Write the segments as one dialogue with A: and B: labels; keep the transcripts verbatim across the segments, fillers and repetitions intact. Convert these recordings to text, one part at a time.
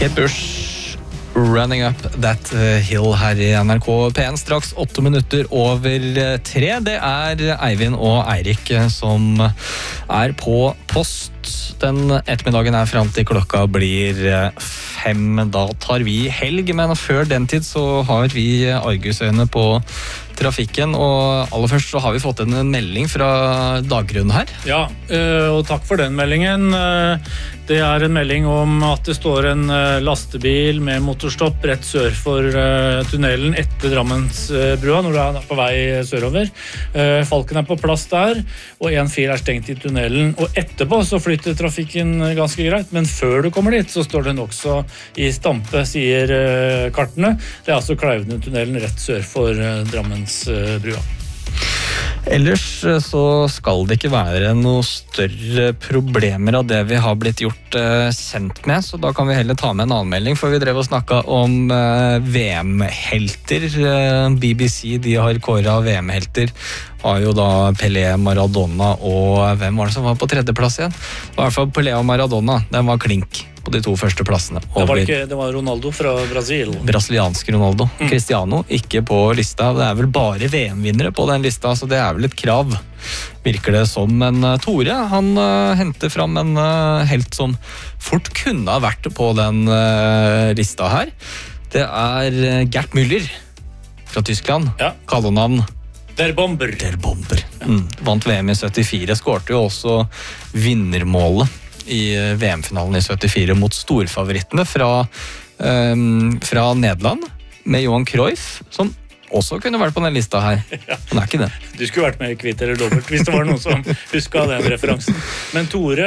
A: Kate Bush, Running Up That Hill her i N R K P en. Straks åtte minutter over tre. Det er Eivind og Eirik som er på post. Den ettermiddagen er frem til klokka blir fem. Da tar vi helg, men før den tid så har vi argusøyne på trafikken, og aller først så har vi fått en melding fra Dagrun her.
B: Ja, og takk for den meldingen. Det er en melding om at det står en lastebil med motorstopp rett sør for tunnelen etter Drammensbrua når du er på vei sørover. Falken er på plass der, og en fil er stengt i tunnelen, og etterpå så flytter trafikken ganske greit, men før du kommer dit så står den også i stampe, sier kartene. Det er altså Klauvene-tunnelen rett sør for Drammensbrua.
A: Ellers så skal det ikke være noe større problemer av det vi har blitt gjort uh, kjent med, så da kan vi heller ta med en anmelding, for vi drev og snakket om uh, V M-helter. Uh, B B C, de har kåret av V M-helter, har jo da Pelé, Maradona, og hvem var det som var på tredjeplass igjen? I hvert fall Pelé og Maradona, den var klink på de to første plassene.
B: Det var, ikke, det var Ronaldo fra Brasil.
A: Brasiliansk Ronaldo. Mm. Cristiano, ikke på lista. Det er vel bare V M-vinnere på den lista, så det er vel et krav, virker det som. Men uh, Tore, han uh, henter fram en uh, helt som fort kunne ha vært på den uh, lista her. Det er uh, Gert Müller fra Tyskland.
B: Ja.
A: Kallenavn
B: Der Bomber.
A: Der Bomber. Mm. Vant V M i syttifire, skårte jo også vinnermålet i V M-finalen i syttifire mot storfavorittene fra, um, fra Nederland, med Johan Cruyff, som også kunne vært på den lista her. Han er ikke det.
B: Du skulle vært med i Kvitt eller Dobbelt, hvis det var noen som husket den referansen. Men Tore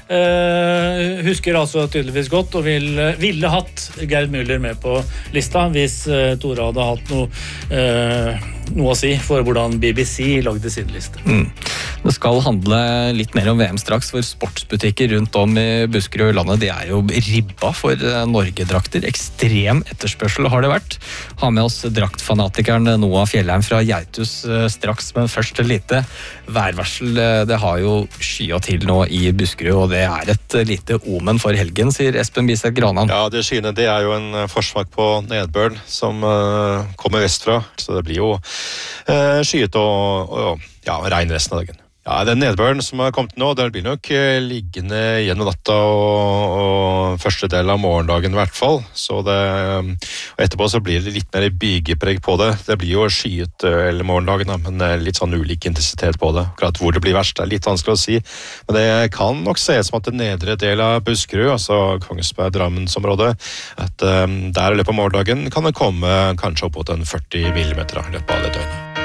B: eh, husker altså tydeligvis godt, og vil, ville hatt Gerd Müller med på lista, hvis eh, Tore hadde hatt noe, eh, noe å si for hvordan B B C lagde sin liste.
A: Mm. Det skal handle litt mer om V M straks, for sportsbutikker rundt om i Buskerud og landet, de er jo ribba for Norge-drakter. Ekstrem etterspørsel har det vært. Ha med oss draktfanatikeren Noah Fjellheim fra Geitus straks, men først et lite værvarsel. Det har jo skya til nå i Buskerud, og det er et lite omen for helgen, sier Espen Biseth Granan.
C: Ja, det skyene, det er jo en forsmak på nedbøren som uh, kommer vestfra, så det blir jo uh, skyet og, og ja, regn resten av dagen. Ja, den nedbøren som har kommet nå, den blir nok liggende gjennom natta og, og første del av morgendagen i hvert fall. Så det, og etterpå så blir det litt mer bygepreg på det. Det blir jo skyet hele morgendagen, men litt sånn ulik intensitet på det. Akkurat hvor det blir verst, det er litt vanskelig å si. Men det kan nok se som at den nedre del av Buskerud, altså Kongsberg-Drammensområdet, at um, der i løpet av morgendagen kan det komme kanskje opp mot en førti millimeter i løpet av det døgnet.